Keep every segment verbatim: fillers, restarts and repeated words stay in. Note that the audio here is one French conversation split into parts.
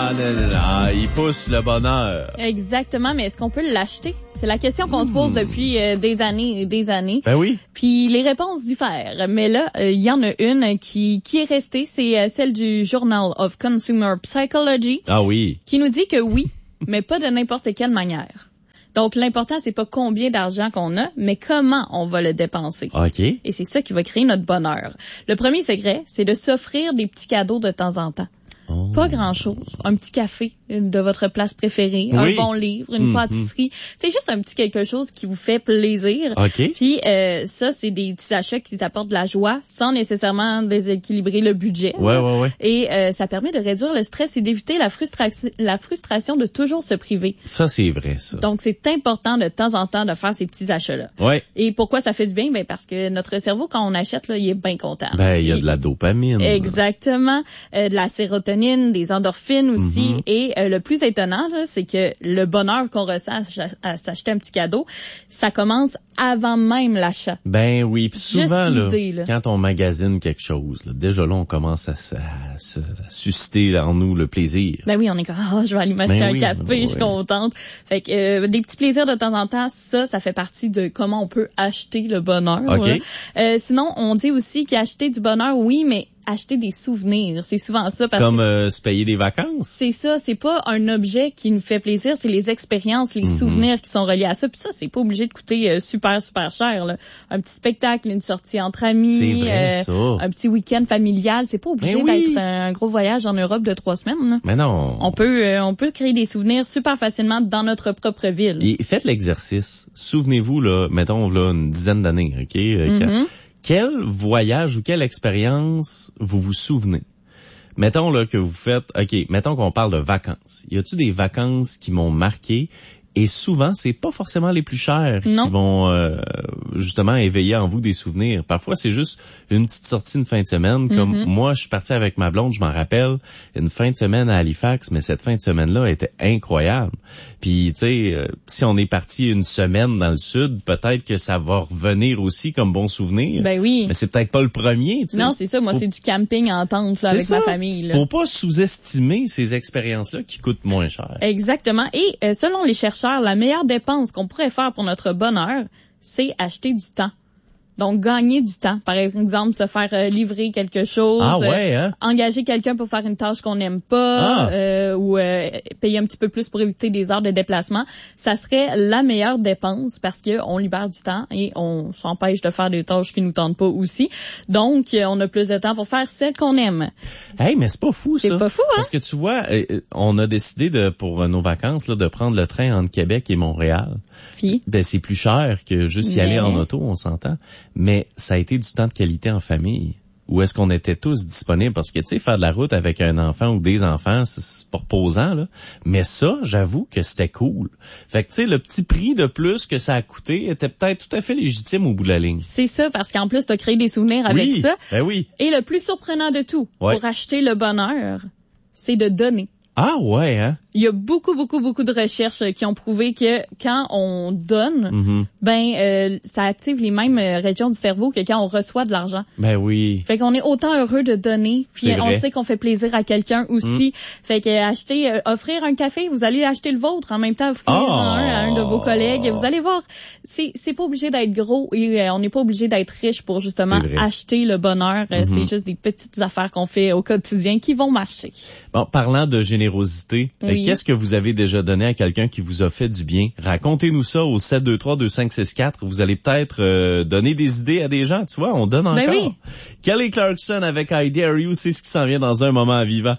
Ah, non, non, non, il pousse le bonheur. Exactement, mais est-ce qu'on peut l'acheter? C'est la question qu'on mmh. se pose depuis euh, des années et des années. Ben oui. Puis les réponses diffèrent. Mais là, il euh, y en a une qui, qui est restée, c'est euh, celle du Journal of Consumer Psychology. Ah oui. Qui nous dit que oui, mais pas de n'importe quelle manière. Donc, l'important, c'est pas combien d'argent qu'on a, mais comment on va le dépenser. OK. Et c'est ça qui va créer notre bonheur. Le premier secret, c'est de s'offrir des petits cadeaux de temps en temps. Oh. Pas grand-chose. Un petit café de votre place préférée, oui. un bon livre, une mmh, pâtisserie. Mmh. C'est juste un petit quelque chose qui vous fait plaisir. OK. Puis euh, ça, c'est des petits achats qui apportent de la joie sans nécessairement déséquilibrer le budget. Ouais, ouais, ouais. Et euh, ça permet de réduire le stress et d'éviter la, frustra- la frustration de toujours se priver. Ça, c'est vrai, ça. Donc, c'est important de temps en temps de faire ces petits achats-là. Ouais. Et pourquoi ça fait du bien? Ben parce que notre cerveau, quand on achète, là, il est bien content. Ben, il y a de la dopamine. Exactement. Euh, de la sérotonine, des endorphines aussi. Mm-hmm. Et euh, le plus étonnant, là, c'est que le bonheur qu'on ressent à, à s'acheter un petit cadeau, ça commence avant même l'achat. Ben oui, puis souvent, là, là, quand on magasine quelque chose, là, déjà là, on commence à, à, à se à susciter en nous le plaisir. Ben oui, on est comme, ah, oh, je vais aller m'acheter ben un oui, café, ben je suis oui. contente. Fait que euh, des petits plaisirs de temps en temps, ça, ça fait partie de comment on peut acheter le bonheur. Okay. Euh, sinon, on dit aussi qu'acheter du bonheur, oui, mais acheter des souvenirs, c'est souvent ça. Parce Comme que euh, se payer des vacances. C'est ça, c'est pas un objet qui nous fait plaisir, c'est les expériences, les mm-hmm. souvenirs qui sont reliés à ça. Puis ça, c'est pas obligé de coûter euh, super, super cher. Là. Un petit spectacle, une sortie entre amis, c'est vrai, euh, ça. un petit week-end familial, c'est pas obligé oui. d'être un gros voyage en Europe de trois semaines. Là. Mais non. On peut, euh, on peut créer des souvenirs super facilement dans notre propre ville. Et faites l'exercice. Souvenez-vous, là, mettons là, une dizaine d'années, OK? Euh, mm-hmm. Quel voyage ou quelle expérience vous vous souvenez? Mettons là que vous faites, OK, mettons qu'on parle de vacances. Y a-t-il des vacances qui m'ont marqué? Et souvent, c'est pas forcément les plus chers non. qui vont euh, justement éveiller en vous des souvenirs. Parfois, c'est juste une petite sortie une fin de semaine. Comme mm-hmm. moi, je suis parti avec ma blonde, je m'en rappelle, une fin de semaine à Halifax, mais cette fin de semaine-là était incroyable. Puis, tu sais, euh, si on est parti une semaine dans le sud, peut-être que ça va revenir aussi comme bon souvenir. Ben oui. Mais c'est peut-être pas le premier, tu sais. Non, c'est ça. Moi, Faut... c'est du camping en tente là, avec ça. ma famille. Là. Faut pas sous-estimer ces expériences-là qui coûtent moins cher. Exactement. Et euh, selon les chercheurs, la meilleure dépense qu'on pourrait faire pour notre bonheur, c'est acheter du temps. Donc, gagner du temps. Par exemple, se faire euh, livrer quelque chose. Ah ouais, hein? Euh, engager quelqu'un pour faire une tâche qu'on n'aime pas. Ah. Euh, ou euh, payer un petit peu plus pour éviter des heures de déplacement. Ça serait la meilleure dépense parce que on libère du temps et on s'empêche de faire des tâches qui nous tentent pas aussi. Donc, euh, on a plus de temps pour faire celles qu'on aime. Hey, mais c'est pas fou, ça. C'est pas fou, hein? Parce que tu vois, euh, on a décidé de pour nos vacances là, de prendre le train entre Québec et Montréal. Puis? Ben, c'est plus cher que juste y mais... aller en auto, on s'entend. Mais ça a été du temps de qualité en famille. Où est-ce qu'on était tous disponibles? Parce que, tu sais, faire de la route avec un enfant ou des enfants, c'est pas reposant, là. Mais ça, j'avoue que c'était cool. Fait que, tu sais, le petit prix de plus que ça a coûté était peut-être tout à fait légitime au bout de la ligne. C'est ça, parce qu'en plus, t'as créé des souvenirs avec oui, ça. Ben oui. Et le plus surprenant de tout, ouais. pour acheter le bonheur, c'est de donner. Ah ouais, hein? Il y a beaucoup, beaucoup, beaucoup de recherches qui ont prouvé que quand on donne, mm-hmm. ben euh, ça active les mêmes régions du cerveau que quand on reçoit de l'argent. Ben oui. Fait qu'on est autant heureux de donner, puis on sait qu'on fait plaisir à quelqu'un aussi. Mm. Fait que acheter, euh, offrir un café, vous allez acheter le vôtre en même temps, offrir oh. un à un de vos collègues. Vous allez voir, c'est c'est pas obligé d'être gros et euh, on n'est pas obligé d'être riche pour justement acheter le bonheur. Mm-hmm. C'est juste des petites affaires qu'on fait au quotidien qui vont marcher. Bon, parlant de générosité, oui. qu'est-ce que vous avez déjà donné à quelqu'un qui vous a fait du bien? Racontez-nous ça au sept deux trois deux cinq six quatre. Vous allez peut-être euh, donner des idées à des gens. Tu vois, on donne encore. Ben oui. Kelly Clarkson avec I Dare You, c'est ce qui s'en vient dans un moment à Vivant.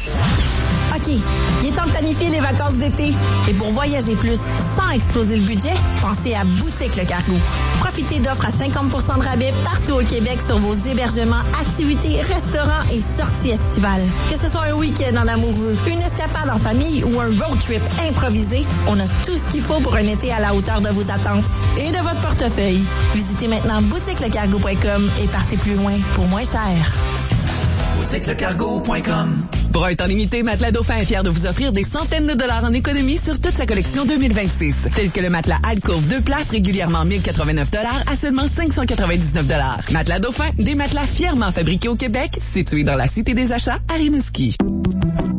OK, il est temps de planifier les vacances d'été. Et pour voyager plus sans exploser le budget, pensez à Boutique Le Cargo. Profitez d'offres à cinquante pour cent de rabais partout au Québec sur vos hébergements, activités, restaurants et sorties estivales. Que ce soit un week-end en amoureux, une escapade en famille ou un road trip improvisé, on a tout ce qu'il faut pour un été à la hauteur de vos attentes et de votre portefeuille. Visitez maintenant boutique le cargo point com et partez plus loin pour moins cher. boutique le cargo point com. Pour un temps limité, Matelas Dauphin est fier de vous offrir des centaines de dollars en économie sur toute sa collection deux mille vingt-six. Tel que le matelas Alcove deux places régulièrement mille quatre-vingt-neuf dollars à seulement cinq cent quatre-vingt-dix-neuf dollars. Matelas Dauphin, des matelas fièrement fabriqués au Québec, situés dans la Cité des Achats à Rimouski.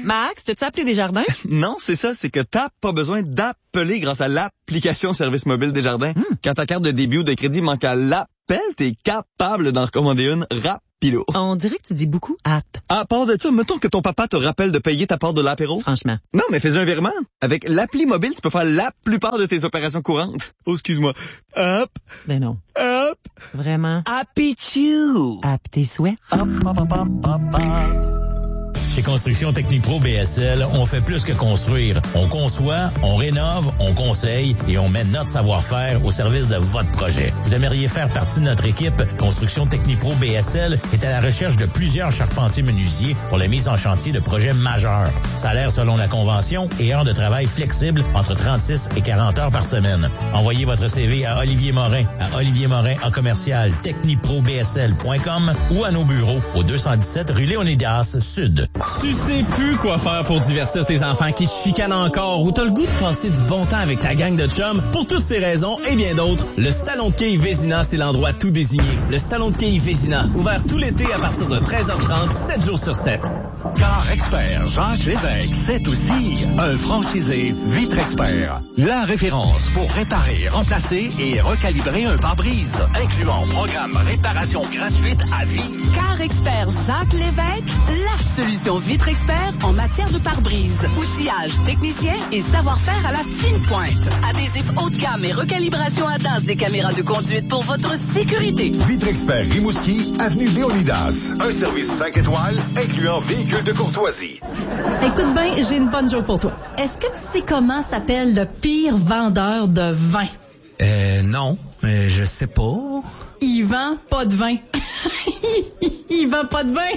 Max, t'as-tu appelé Desjardins? Non, c'est ça, c'est que t'as pas besoin d'appeler grâce à l'application Service mobile Desjardins. Mm. Quand ta carte de débit ou de crédit manque à l'appel, t'es capable d'en recommander une rapido. On dirait que tu dis beaucoup app. À part de ça, mettons que ton papa te rappelle de payer ta part de l'apéro. Franchement. Non, mais fais un virement. Avec l'appli mobile, tu peux faire la plupart de tes opérations courantes. Oh, excuse-moi. Hop. Ben non. Hop. Vraiment. Happy-choo. App tes souhaits. Hop, hop, hop, hop, hop, hop. Chez Construction Technique Pro B S L, on fait plus que construire. On conçoit, on rénove, on conseille et on met notre savoir-faire au service de votre projet. Vous aimeriez faire partie de notre équipe? Construction Technique Pro B S L est à la recherche de plusieurs charpentiers menuisiers pour la mise en chantier de projets majeurs. Salaire selon la convention et heures de travail flexibles entre trente-six et quarante heures par semaine. Envoyez votre C V à Olivier Morin à Olivier Morin en commercial techniprobsl point com ou à nos bureaux au deux cent dix-sept rue Léonidas Sud. Tu sais plus quoi faire pour divertir tes enfants qui se chicanent encore ou t'as le goût de passer du bon temps avec ta gang de chums. Pour toutes ces raisons et bien d'autres, le Salon de quilles Vézina, c'est l'endroit tout désigné. Le Salon de quilles Vézina, ouvert tout l'été à partir de treize heures trente, sept jours sur sept. Car Expert Jacques Lévesque, c'est aussi un franchisé Vitre Expert. La référence pour réparer, remplacer et recalibrer un pare-brise, incluant programme réparation gratuite à vie. Car Expert Jacques Lévesque, la solution Vitre Expert en matière de pare-brise. Outillage, technicien et savoir-faire à la fine pointe. Adhésif haut de gamme et recalibration à date des caméras de conduite pour votre sécurité. Vitre Expert Rimouski, avenue Léonidas. Un service cinq étoiles, incluant véhicule de courtoisie. Écoute bien, j'ai une bonne joke pour toi. Est-ce que tu sais comment s'appelle le pire vendeur de vin? Euh, non, euh, je sais pas. Il vend pas de vin. Il vend pas de vin.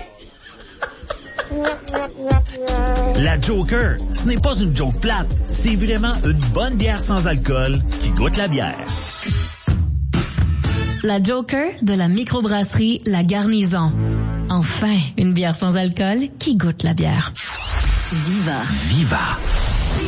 La Joker, ce n'est pas une joke plate, c'est vraiment une bonne bière sans alcool qui goûte la bière. La Joker de la microbrasserie La Garnison. Enfin, une bière sans alcool qui goûte la bière. Viva. Viva.